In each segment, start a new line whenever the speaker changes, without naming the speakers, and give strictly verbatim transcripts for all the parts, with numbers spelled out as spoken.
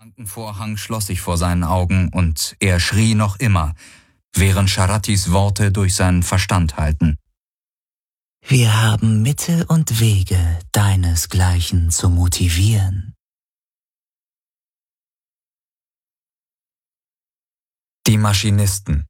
Wolkenvorhang schloss sich vor seinen Augen und er schrie noch immer, während Sharatis Worte durch seinen Verstand hallten.
Wir haben Mittel und Wege, deinesgleichen zu motivieren.
Die Maschinisten.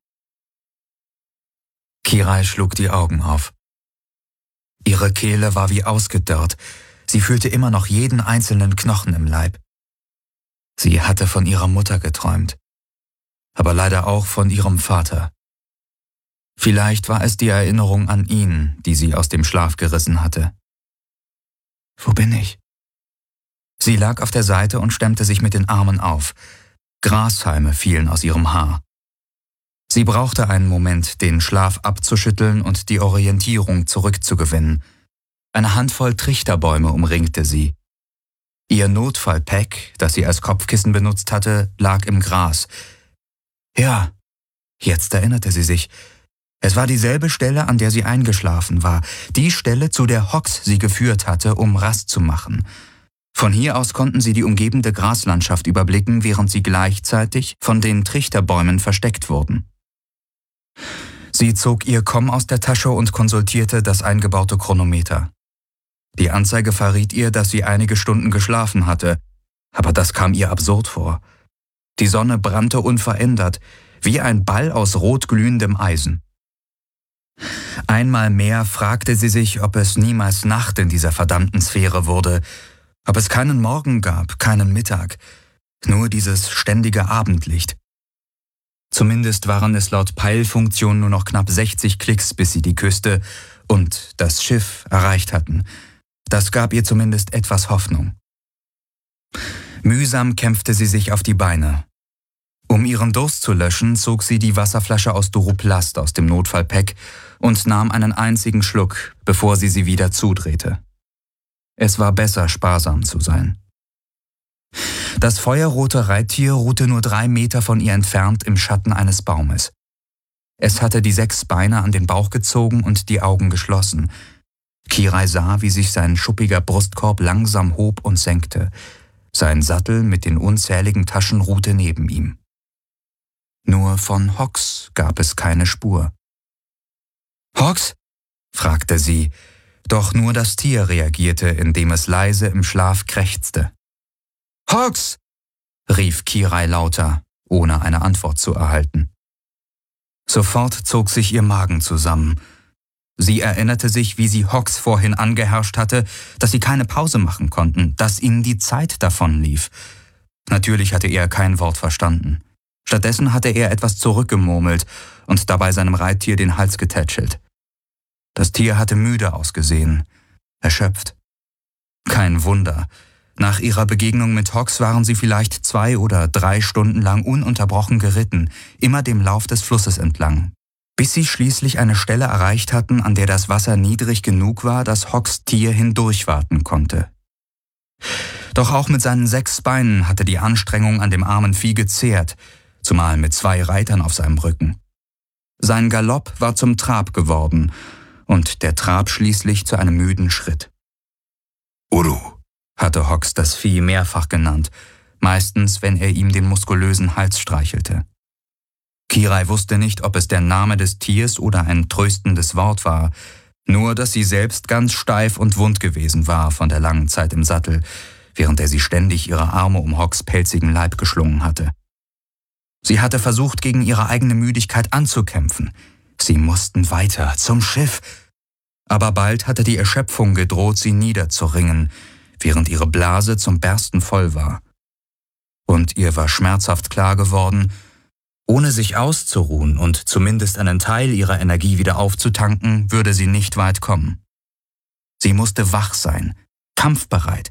Kirai schlug die Augen auf. Ihre Kehle war wie ausgedörrt. Sie fühlte immer noch jeden einzelnen Knochen im Leib. Sie hatte von ihrer Mutter geträumt, aber leider auch von ihrem Vater. Vielleicht war es die Erinnerung an ihn, die sie aus dem Schlaf gerissen hatte. Wo bin ich? Sie lag auf der Seite und stemmte sich mit den Armen auf. Grashalme fielen aus ihrem Haar. Sie brauchte einen Moment, den Schlaf abzuschütteln und die Orientierung zurückzugewinnen. Eine Handvoll Trichterbäume umringte sie. Ihr Notfallpack, das sie als Kopfkissen benutzt hatte, lag im Gras. Ja, jetzt erinnerte sie sich. Es war dieselbe Stelle, an der sie eingeschlafen war, die Stelle, zu der Hox sie geführt hatte, um Rast zu machen. Von hier aus konnten sie die umgebende Graslandschaft überblicken, während sie gleichzeitig von den Trichterbäumen versteckt wurden. Sie zog ihr Komm aus der Tasche und konsultierte das eingebaute Chronometer. Die Anzeige verriet ihr, dass sie einige Stunden geschlafen hatte, aber das kam ihr absurd vor. Die Sonne brannte unverändert, wie ein Ball aus rotglühendem Eisen. Einmal mehr fragte sie sich, ob es niemals Nacht in dieser verdammten Sphäre wurde, ob es keinen Morgen gab, keinen Mittag, nur dieses ständige Abendlicht. Zumindest waren es laut Peilfunktion nur noch knapp sechzig Klicks, bis sie die Küste und das Schiff erreicht hatten. Das gab ihr zumindest etwas Hoffnung. Mühsam kämpfte sie sich auf die Beine. Um ihren Durst zu löschen, zog sie die Wasserflasche aus Duroplast aus dem Notfallpack und nahm einen einzigen Schluck, bevor sie sie wieder zudrehte. Es war besser, sparsam zu sein. Das feuerrote Reittier ruhte nur drei Meter von ihr entfernt im Schatten eines Baumes. Es hatte die sechs Beine an den Bauch gezogen und die Augen geschlossen. Kirai sah, wie sich sein schuppiger Brustkorb langsam hob und senkte. Sein Sattel mit den unzähligen Taschen ruhte neben ihm. Nur von Hox gab es keine Spur. »Hox?« fragte sie, doch nur das Tier reagierte, indem es leise im Schlaf krächzte. »Hox!« rief Kirai lauter, ohne eine Antwort zu erhalten. Sofort zog sich ihr Magen zusammen. Sie erinnerte sich, wie sie Hox vorhin angeherrscht hatte, dass sie keine Pause machen konnten, dass ihnen die Zeit davonlief. Natürlich hatte er kein Wort verstanden. Stattdessen hatte er etwas zurückgemurmelt und dabei seinem Reittier den Hals getätschelt. Das Tier hatte müde ausgesehen, erschöpft. Kein Wunder. Nach ihrer Begegnung mit Hox waren sie vielleicht zwei oder drei Stunden lang ununterbrochen geritten, immer dem Lauf des Flusses entlang, bis sie schließlich eine Stelle erreicht hatten, an der das Wasser niedrig genug war, dass Hox Tier hindurchwaten konnte. Doch auch mit seinen sechs Beinen hatte die Anstrengung an dem armen Vieh gezehrt, zumal mit zwei Reitern auf seinem Rücken. Sein Galopp war zum Trab geworden und der Trab schließlich zu einem müden Schritt. »Uru«, hatte Hox das Vieh mehrfach genannt, meistens, wenn er ihm den muskulösen Hals streichelte. Kirai wusste nicht, ob es der Name des Tiers oder ein tröstendes Wort war, nur dass sie selbst ganz steif und wund gewesen war von der langen Zeit im Sattel, während er sie ständig ihre Arme um Hox' pelzigen Leib geschlungen hatte. Sie hatte versucht, gegen ihre eigene Müdigkeit anzukämpfen. Sie mussten weiter, zum Schiff. Aber bald hatte die Erschöpfung gedroht, sie niederzuringen, während ihre Blase zum Bersten voll war. Und ihr war schmerzhaft klar geworden, ohne sich auszuruhen und zumindest einen Teil ihrer Energie wieder aufzutanken, würde sie nicht weit kommen. Sie musste wach sein, kampfbereit.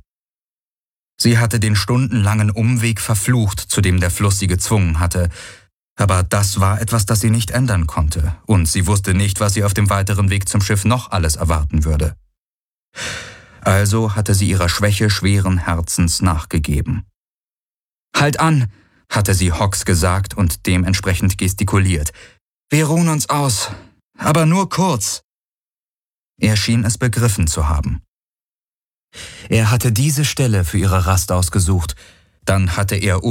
Sie hatte den stundenlangen Umweg verflucht, zu dem der Fluss sie gezwungen hatte, aber das war etwas, das sie nicht ändern konnte, und sie wusste nicht, was sie auf dem weiteren Weg zum Schiff noch alles erwarten würde. Also hatte sie ihrer Schwäche schweren Herzens nachgegeben. »Halt an«, hatte sie Hox gesagt und dementsprechend gestikuliert. »Wir ruhen uns aus, aber nur kurz.« Er schien es begriffen zu haben. Er hatte diese Stelle für ihre Rast ausgesucht, dann hatte er